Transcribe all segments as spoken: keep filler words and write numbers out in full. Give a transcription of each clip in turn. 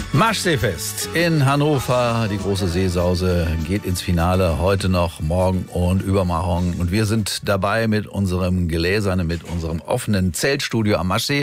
Maschseefest in Hannover. Die große Seesause geht ins Finale heute noch, morgen und übermorgen. Und wir sind dabei mit unserem gläsernen, mit unserem offenen Zeltstudio am Maschsee.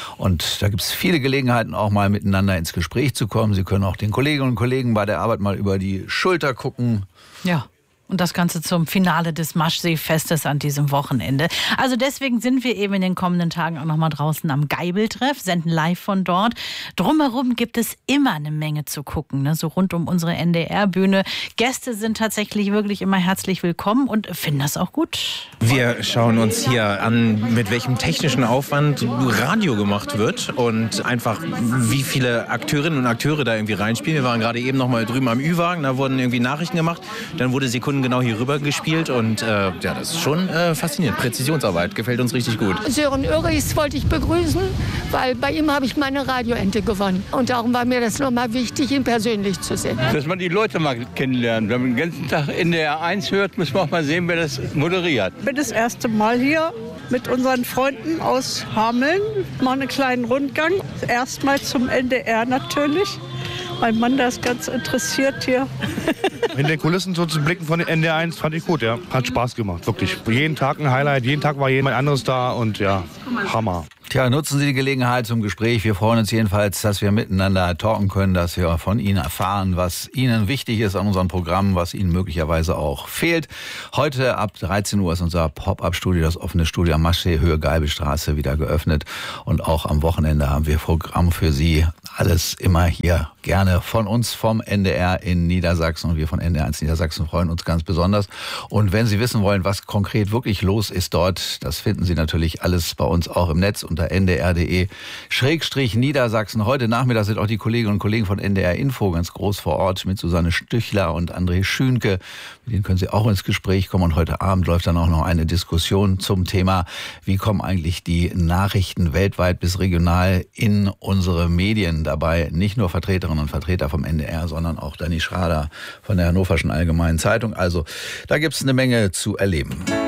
Und da gibt es viele Gelegenheiten, auch mal miteinander ins Gespräch zu kommen. Sie können auch den Kolleginnen und Kollegen bei der Arbeit mal über die Schulter gucken. Ja. Und das Ganze zum Finale des Maschseefestes an diesem Wochenende. Also deswegen sind wir eben in den kommenden Tagen auch noch mal draußen am Geibeltreff, senden live von dort. Drumherum gibt es immer eine Menge zu gucken, ne? So rund um unsere N D R-Bühne. Gäste sind tatsächlich wirklich immer herzlich willkommen und finden das auch gut. Wir schauen uns hier an, mit welchem technischen Aufwand Radio gemacht wird und einfach, wie viele Akteurinnen und Akteure da irgendwie reinspielen. Wir waren gerade eben noch mal drüben am Ü-Wagen, da wurden irgendwie Nachrichten gemacht. Dann wurde Sekunden genau hier rüber gespielt und äh, ja, das ist schon äh, faszinierend. Präzisionsarbeit, gefällt uns richtig gut. Sören Örichs wollte ich begrüßen, weil bei ihm habe ich meine Radioente gewonnen. Und darum war mir das nochmal wichtig, ihn persönlich zu sehen. Dass man die Leute mal kennenlernt. Wenn man den ganzen Tag in der R eins hört, muss man auch mal sehen, wer das moderiert. Ich bin das erste Mal hier mit unseren Freunden aus Hameln. Machen einen kleinen Rundgang. Erstmal zum N D R natürlich. Mein Mann, der ist ganz interessiert hier. In den Kulissen so zu blicken von den N D R eins fand ich gut, ja. Hat Spaß gemacht, wirklich. Jeden Tag ein Highlight, jeden Tag war jemand anderes da und ja, Hammer. Tja, nutzen Sie die Gelegenheit zum Gespräch. Wir freuen uns jedenfalls, dass wir miteinander talken können, dass wir von Ihnen erfahren, was Ihnen wichtig ist an unserem Programm, was Ihnen möglicherweise auch fehlt. Heute ab dreizehn Uhr ist unser Pop-Up-Studio, das offene Studio am Maschsee, Höhe Geibelstraße, wieder geöffnet. Und auch am Wochenende haben wir Programm für Sie. Alles immer hier gerne von uns vom N D R in Niedersachsen. Und wir von N D R eins Niedersachsen freuen uns ganz besonders. Und wenn Sie wissen wollen, was konkret wirklich los ist dort, das finden Sie natürlich alles bei uns auch im Netz unter n d r punkt d e Schrägstrich Niedersachsen. Heute Nachmittag sind auch die Kolleginnen und Kollegen von N D R Info ganz groß vor Ort mit Susanne Stüchler und André Schünke. Mit denen können Sie auch ins Gespräch kommen. Und heute Abend läuft dann auch noch eine Diskussion zum Thema, wie kommen eigentlich die Nachrichten weltweit bis regional in unsere Medien. Dabei nicht nur Vertreterinnen und Vertreter vom N D R, sondern auch Danny Schrader von der Hannoverschen Allgemeinen Zeitung. Also da gibt es eine Menge zu erleben.